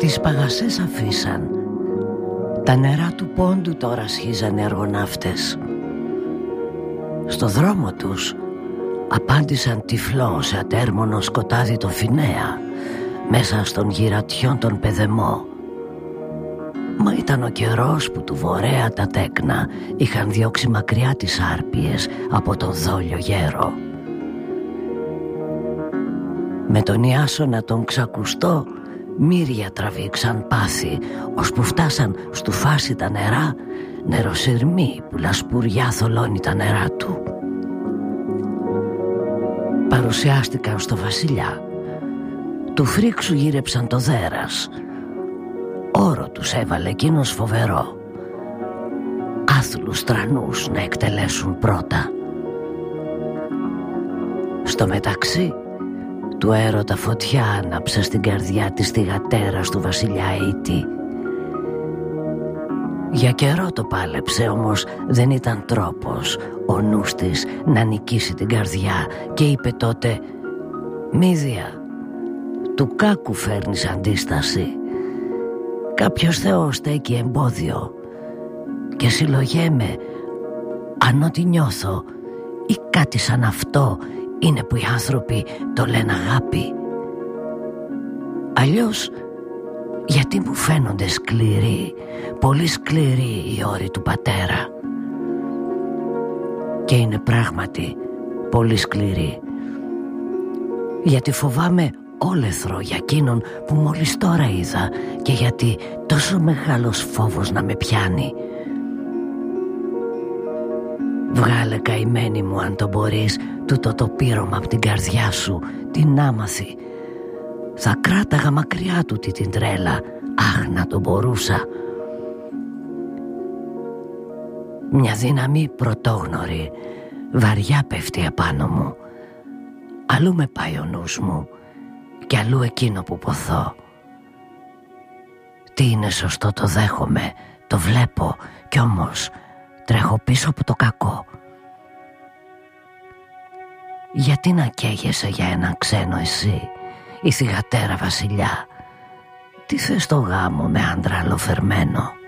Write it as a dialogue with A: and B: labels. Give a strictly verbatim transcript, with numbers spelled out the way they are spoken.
A: Τις παγασές αφήσαν. Τα νερά του πόντου τώρα σχίζανε αργοναύτες. Στο δρόμο τους απάντησαν τυφλό σε ατέρμονο σκοτάδι το Φινέα, μέσα στον γυρατιόν τον πεδεμό. Μα ήταν ο καιρός που του βορέα τα τέκνα είχαν διώξει μακριά τις άρπιες από τον δόλιο γέρο. Με τον Ιάσονα τον ξακουστό μύρια τραβήξαν πάθη, ώσπου φτάσαν στου φάση τα νερά, νεροσυρμοί που λασπουριά θολώνει τα νερά του. Παρουσιάστηκαν στο βασιλιά. Του φρίξου γύρεψαν το δέρας. Όρο τους έβαλε εκείνος φοβερό, άθλους τρανούς να εκτελέσουν πρώτα. Στο μεταξύ του έρωτα φωτιά άναψε στην καρδιά της θυγατέρας του βασιλιά Αίτη. Για καιρό το πάλεψε, όμως δεν ήταν τρόπος ο νους της να νικήσει την καρδιά και είπε τότε: «Μύδια, του κάκου φέρνεις αντίσταση. Κάποιος θεός στέκει εμπόδιο και συλλογέμαι αν ό,τι νιώθω ή κάτι σαν αυτό είναι που οι άνθρωποι το λένε αγάπη. Αλλιώς γιατί μου φαίνονται σκληροί, πολύ σκληροί οι όροι του πατέρα». Και είναι πράγματι πολύ σκληροί, γιατί φοβάμαι όλεθρο για εκείνον που μόλις τώρα είδα και γιατί τόσο μεγάλος φόβος να με πιάνει. Βγάλε, καημένη μου, αν το μπορείς, τούτο το πείρωμα απ' την καρδιά σου, την άμαθη. Θα κράταγα μακριά του τι την τρέλα, αχ να το μπορούσα. Μια δύναμη πρωτόγνωρη βαριά πέφτει απάνω μου. Αλλού με πάει ο νους μου και αλλού εκείνο που ποθώ. Τι είναι σωστό το δέχομαι, το βλέπω, κι όμως τρέχω πίσω από το κακό. Γιατί να καίγεσαι για έναν ξένο εσύ, η θυγατέρα βασιλιά? Τι θες το γάμο με άντρα αλλοφερμένο?